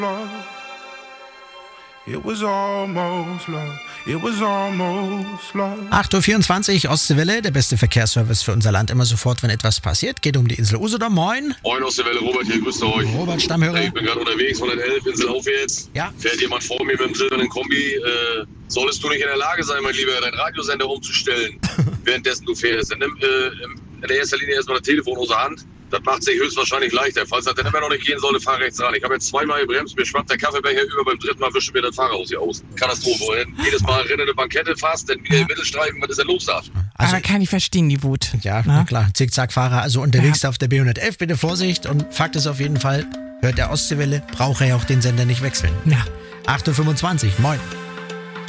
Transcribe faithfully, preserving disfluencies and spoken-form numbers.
It was almost love. It was almost love. acht Uhr vierundzwanzig, Ostseewelle, der beste Verkehrsservice für unser Land. Immer sofort, wenn etwas passiert. Geht um die Insel Usedom. Moin. Moin Ostseewelle, Robert hier, grüßt euch. Robert, Stammhörer. Ich bin gerade unterwegs, hundertelf, Insel aufwärts. Ja. Fährt jemand vor mir mit dem silbernen Kombi. Äh, solltest du nicht in der Lage sein, mein Lieber, deinen Radiosender umzustellen, währenddessen du fährst. Dann nimm äh, in der ersten Linie erstmal das Telefon aus der Hand. Das macht sich höchstwahrscheinlich leichter. Falls das dann immer noch nicht gehen soll, fahr rechts ran. Ich habe jetzt zweimal gebremst, mir schwappt der Kaffeebecher über, beim dritten Mal wische mir das Fahrerhaus hier aus. Katastrophe. Jedes Mal rennende Bankette fast, dann wieder im Mittelstreifen, was ist denn los da? Also, Aber kann ich verstehen, die Wut. ja, Na? na klar. Zickzack-Fahrer, also unterwegs Ja. auf der B hundertelf. Bitte Vorsicht. Und Fakt ist auf jeden Fall, hört der Ostseewelle, braucht er ja auch den Sender nicht wechseln. Ja. acht Uhr fünfundzwanzig, moin.